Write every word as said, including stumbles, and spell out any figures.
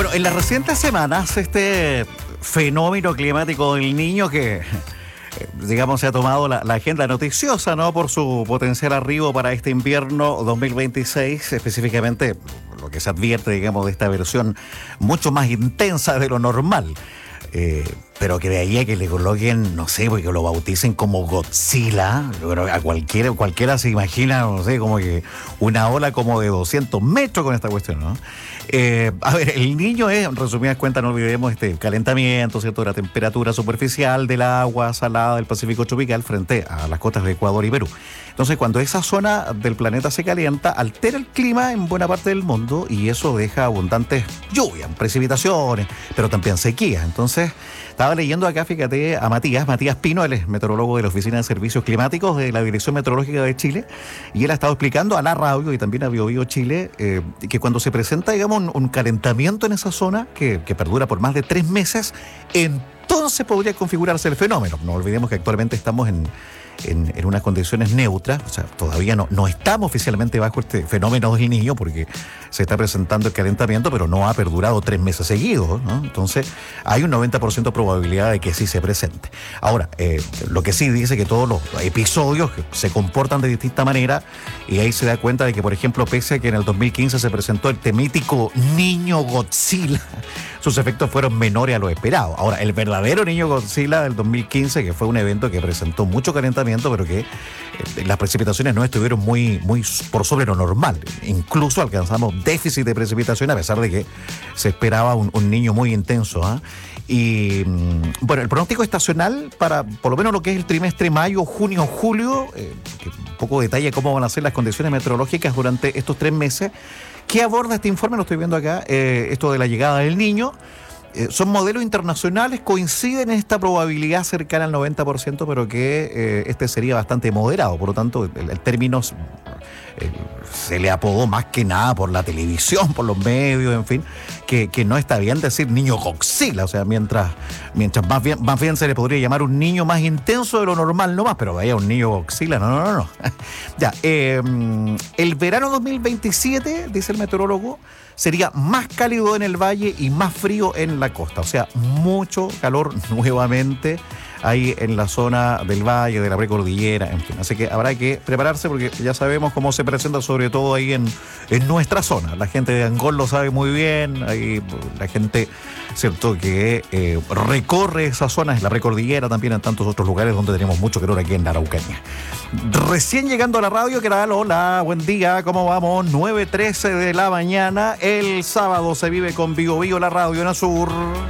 Bueno, en las recientes semanas, este fenómeno climático del Niño que, digamos, se ha tomado la, la agenda noticiosa, ¿no? Por su potencial arribo para este invierno dos mil veintiséis, específicamente lo que se advierte, digamos, de esta versión mucho más intensa de lo normal. Eh, pero que de ahí a que le coloquen, no sé, porque lo bauticen como Godzilla, pero a cualquiera, cualquiera se imagina, no sé, como que una ola como de doscientos metros con esta cuestión, ¿no? Eh, a ver, el Niño es, en resumidas cuentas, no olvidemos, este calentamiento, ¿cierto?, de la temperatura superficial del agua salada del Pacífico tropical frente a las costas de Ecuador y Perú. Entonces, cuando esa zona del planeta se calienta, altera el clima en buena parte del mundo y eso deja abundantes lluvias, precipitaciones, pero también sequías. Entonces, estaba leyendo acá, fíjate, a Matías, Matías Pino, él es meteorólogo de la Oficina de Servicios Climáticos de la Dirección Meteorológica de Chile, y él ha estado explicando a la radio y también a Bio Bio Chile eh, que cuando se presenta, digamos, un, un calentamiento en esa zona que, que perdura por más de tres meses, entonces podría configurarse el fenómeno. No olvidemos que actualmente estamos en... En, en unas condiciones neutras, o sea, todavía no, no estamos oficialmente bajo este fenómeno del Niño porque se está presentando el calentamiento, pero no ha perdurado tres meses seguidos, ¿no? Entonces, hay un noventa por ciento de probabilidad de que sí se presente. Ahora, eh, lo que sí dice que todos los episodios se comportan de distinta manera y ahí se da cuenta de que, por ejemplo, pese a que en el dos mil quince se presentó el temítico Niño Godzilla, sus efectos fueron menores a lo esperado. Ahora, el verdadero Niño Godzilla del dos mil quince, que fue un evento que presentó mucho calentamiento, pero que eh, las precipitaciones no estuvieron muy, muy por sobre lo normal. Incluso alcanzamos déficit de precipitación a pesar de que se esperaba un, un niño muy intenso, ¿eh? Y bueno, el pronóstico estacional para por lo menos lo que es el trimestre mayo, junio, julio, eh, que un poco detalla cómo van a ser las condiciones meteorológicas durante estos tres meses. ¿Qué aborda este informe? Lo estoy viendo acá, eh, esto de la llegada del Niño. Eh, son modelos internacionales, coinciden en esta probabilidad cercana al noventa por ciento, pero que eh, este sería bastante moderado. Por lo tanto, el, el término eh, se le apodó más que nada por la televisión, por los medios, en fin, que, que no está bien decir Niño Godzilla. O sea, mientras, mientras más bien, más bien se le podría llamar un niño más intenso de lo normal nomás, pero vaya, un Niño Godzilla, no, no, no, no. Ya, eh, el verano dos mil veintisiete, dice el meteorólogo, sería más cálido en el valle y más frío en la costa. O sea, mucho calor nuevamente ahí en la zona del valle, de la precordillera, en fin. Así que habrá que prepararse porque ya sabemos cómo se presenta, sobre todo ahí en, en nuestra zona. La gente de Angol lo sabe muy bien, ahí la gente, cierto, que eh, recorre esas zonas, la precordillera también, en tantos otros lugares donde tenemos mucho calor aquí en la Araucanía. Recién llegando a la radio, ¿qué tal? Hola, buen día, ¿cómo vamos? nueve trece de la mañana, el sábado se vive con Bio Bio, la radio en Azur.